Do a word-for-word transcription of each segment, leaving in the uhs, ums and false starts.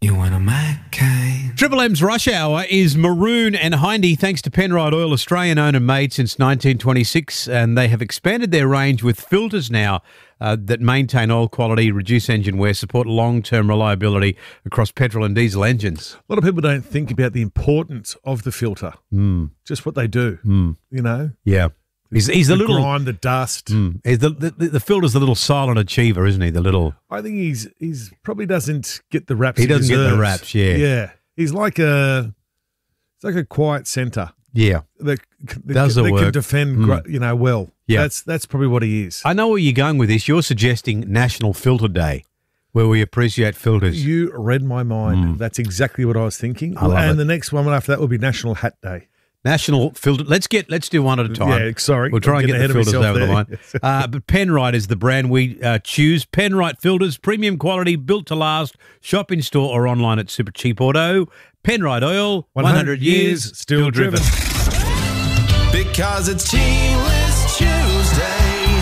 You want a Mac cane? Triple M's Rush Hour is Maroon and Hindy, thanks to Penrite Oil, Australian owned and made since nineteen twenty-six, and they have expanded their range with filters now uh, that maintain oil quality, reduce engine wear, support long-term reliability across petrol and diesel engines. A lot of people don't think about the importance of the filter, Mm. just what they do, Mm. you know? Yeah. He's, he's the, the little grime, the dust. Mm. He's the, the, the filter's the little silent achiever, isn't he? The little. I think he's he's probably doesn't get the raps. He He, doesn't get the deserves. raps, yeah. Yeah, he's like a it's like a quiet centre Yeah. that, that, Does the that work. can defend, Mm. gra- you know, well. Yeah. that's that's probably what he is. I know where you're going with this. You're suggesting National Filter Day, where we appreciate filters. You read my mind. Mm. That's exactly what I was thinking. I love and it. the next one after that will be National Hat Day. National Filter. Let's get. Let's do one at a time. Yeah, sorry. We'll try I'm and get getting the ahead of filters over myself the there. line. Uh, but Penrite is the brand we uh, choose. Penrite filters, premium quality, built to last. Shop in store or online at Super Cheap Auto. Penrite Oil, one hundred years, still driven. Because it's Teamless Tuesday.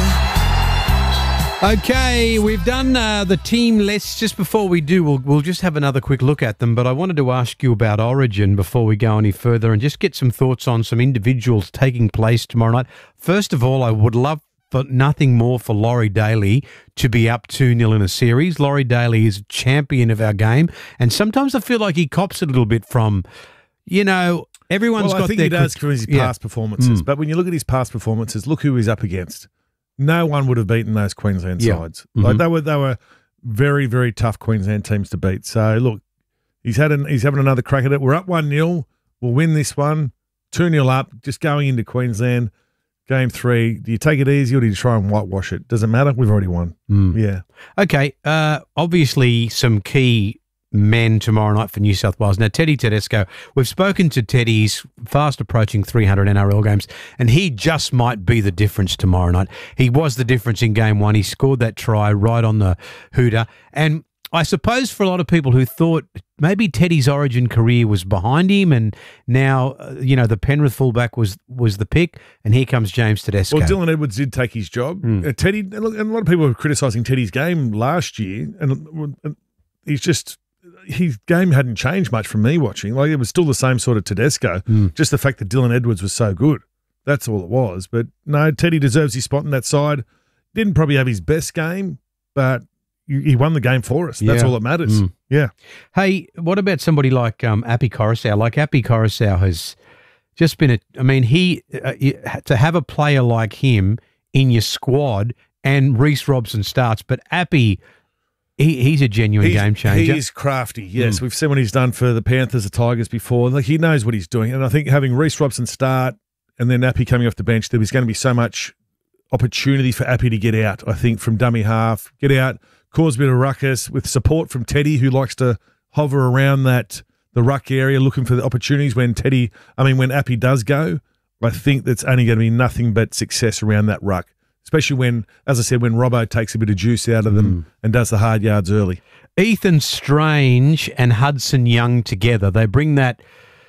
Okay, we've done uh, the team lists. Just before we do, we'll, we'll just have another quick look at them. But I wanted to ask you about Origin before we go any further and just get some thoughts on some individuals taking place tomorrow night. First of all, I would love for nothing more for Laurie Daly to be up two nil in a series. Laurie Daly is a champion of our game, and sometimes I feel like he cops a little bit from, you know, everyone's Well, got I think their he does crit- for his yeah. past performances. Mm. But when you look at his past performances, look who he's up against. No one would have beaten those Queensland Yeah. sides. Like Mhm. they were, they were very, very tough Queensland teams to beat. So look, he's had an, he's having another crack at it. We're up one nil. We'll win this one. two nil up. Just going into Queensland, game three. Do you take it easy or do you try and whitewash it? Doesn't matter. We've already won. Mm. Yeah. Okay, uh, obviously some key men tomorrow night for New South Wales. Now, Teddy Tedesco, we've spoken to Teddy. He's fast approaching three hundred N R L games, and he just might be the difference tomorrow night. He was the difference in game one. He scored that try right on the hooter. And I suppose for a lot of people who thought maybe Teddy's Origin career was behind him and now, uh, you know, the Penrith fullback was was the pick, and here comes James Tedesco. Well, Dylan Edwards did take his job. Mm. Uh, Teddy, and look, and a lot of people were criticising Teddy's game last year, and uh, he's just his game hadn't changed much from me watching. Like it was still the same sort of Tedesco. Mm. Just the fact that Dylan Edwards was so good. That's all it was. But no, Teddy deserves his spot on that side. Didn't probably have his best game, but he he won the game for us. That's Yeah. all that matters. Mm. Yeah. Hey, what about somebody like um, Appy Coruscant? Like Appy Coruscant has just been a. I mean, he uh, to have a player like him in your squad, and Reece Robson starts, but Appy, he, he's a genuine He's- game changer. He is crafty, yes. Mm. We've seen what he's done for the Panthers, the Tigers before. Like he knows what he's doing. And I think having Reece Robson start and then Appy coming off the bench, there was going to be so much opportunity for Appy to get out, I think, from dummy half, get out, cause a bit of ruckus with support from Teddy, who likes to hover around that the ruck area looking for the opportunities when Teddy, I mean, when Appy does go. I think that's only going to be nothing but success around that ruck. Especially when, as I said, when Robbo takes a bit of juice out of them and does the hard yards early. Ethan Strange and Hudson Young together, they bring that.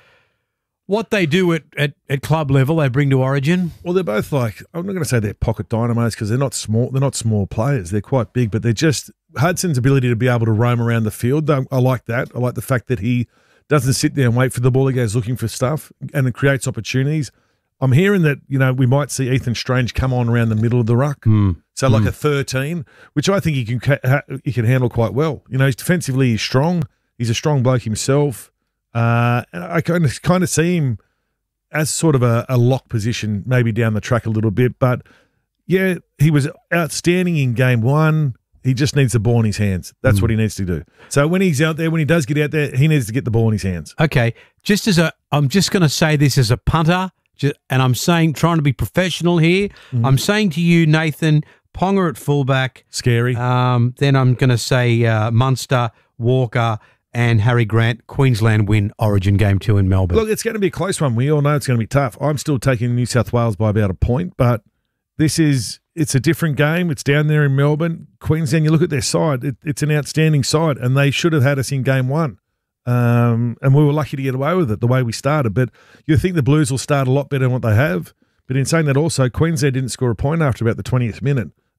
What they do at, at, at club level, they bring to Origin. Well, they're both like, I'm not going to say they're pocket dynamos because they're not small. They're not small players. They're quite big, but they're just Hudson's ability to be able to roam around the field. I, I like that. I like the fact that he doesn't sit there and wait for the ball. He goes looking for stuff and it creates opportunities. I'm hearing that, you know, we might see Ethan Strange come on around the middle of the ruck. Mm. So like a thirteen, which I think he can ca- ha- he can handle quite well. You know, he's defensively he's strong. He's a strong bloke himself. Uh, and I kind of kind of see him as sort of a, a lock position, maybe down the track a little bit. But yeah, he was outstanding in game one. He just needs the ball in his hands. That's Mm. what he needs to do. So when he's out there, when he does get out there, he needs to get the ball in his hands. Okay, just as a, I'm just going to say this as a punter, just, and I'm saying, trying to be professional here. Mm-hmm. I'm saying to you, Nathan, Ponga at fullback. Scary. Um, then I'm going to say uh, Munster, Walker, and Harry Grant. Queensland win Origin game two in Melbourne. Look, it's going to be a close one. We all know it's going to be tough. I'm still taking New South Wales by about a point, but this is it's a different game. It's down there in Melbourne. Queensland, you look at their side, it, it's an outstanding side, and they should have had us in game one. Um, and we were lucky to get away with it the way we started. But you think the Blues will start a lot better than what they have. But in saying that also, Queensland didn't score a point after about the twentieth minute.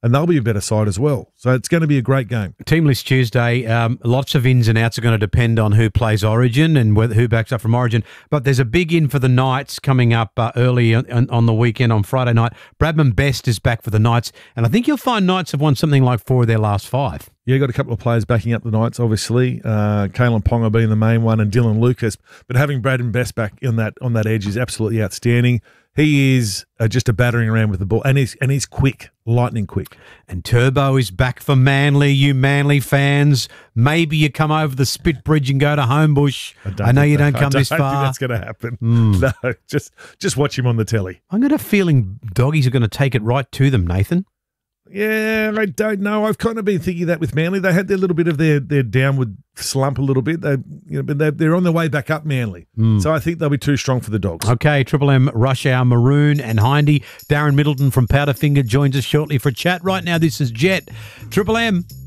and they'll be a better side as well. So it's going to be a great game. Team list Tuesday. Um, lots of ins and outs are going to depend on who plays Origin and whether, who backs up from Origin. But there's a big in for the Knights coming up uh, early on, on the weekend on Friday night. Bradman Best is back for the Knights, and I think you'll find Knights have won something like four of their last five. Yeah, got a couple of players backing up the Knights, obviously. Uh, Kalen Ponga being the main one, and Dylan Lucas. But having Bradman Best back in that on that edge is absolutely outstanding. He is uh, just a battering around with the ball, and he's and he's quick, lightning quick. And Turbo is back for Manly, you Manly fans. Maybe you come over the Spit Bridge and go to Homebush. I, I know you don't that, come I don't this far. I don't think that's going to happen. Mm. No, just just watch him on the telly. I've got a feeling doggies are going to take it right to them, Nathan. Yeah, I don't know. I've kind of been thinking that with Manly. They had their little bit of their, their downward slump a little bit. They, you know, but they're, they're on their way back up, Manly. Mm. So I think they'll be too strong for the Dogs. Okay, Triple M, Rush Hour, Maroon and Hindy. Darren Middleton from Powderfinger joins us shortly for a chat. Right now, this is Jet. Triple M.